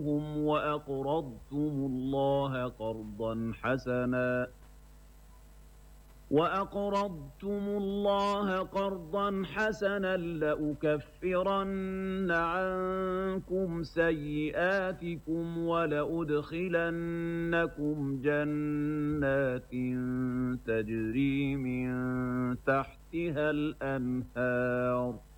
وأقرضتم الله قرضا حسنا لأكفرن عنكم سيئاتكم ولأدخلنكم جنات تجري من تحتها الأنهار